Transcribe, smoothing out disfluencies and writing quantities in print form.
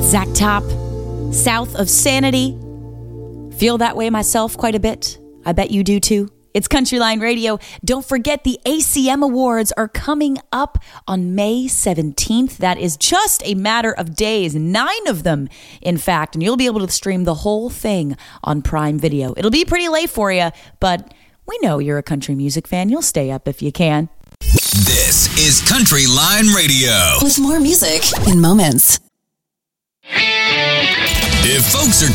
That's Zach Top, South of Sanity. Feel that way myself quite a bit. I bet you do too. It's Countryline Radio. Don't forget the ACM Awards are coming up on May 17th. That is just a matter of days, 9 of them, in fact, and you'll be able to stream the whole thing on Prime Video. It'll be pretty late for you, but we know you're a country music fan. You'll stay up if you can. This is Countryline Radio. With more music in moments. If folks are